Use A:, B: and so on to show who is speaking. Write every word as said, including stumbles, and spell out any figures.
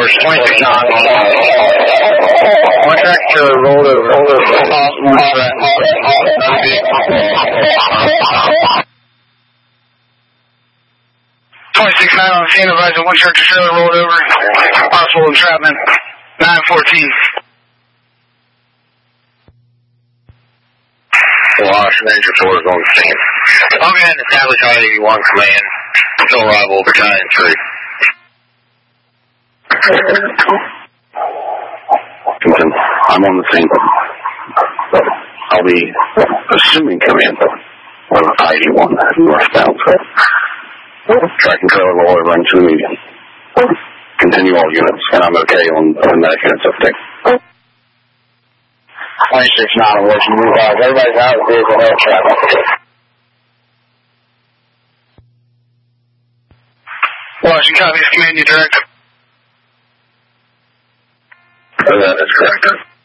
A: twenty-six nine. One track killer rolled over. twenty-six nine on the scene, advising one tractor trailer rolled over. Possible entrapment. nine fourteen.
B: Wash, Ranger four is on the scene. I'll go ahead and establish I eighty-one command. Still arrival battalion three. I'm on the scene. I'll be assuming command on I eighty-one northbound. Tracking trailer roll over into the median. Continue all units, and I'm okay on the medic units update.
A: twenty-six nine, watching move out. Everybody's out of the vehicle, air traffic. Washington copies, command you direct.
B: That is correct.